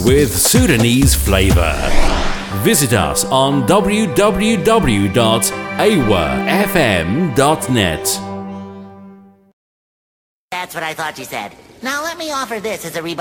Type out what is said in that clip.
with Sudanese flavour. Visit us on www.awafm.net. That's what I thought you said. Now let me offer this as a rebuff.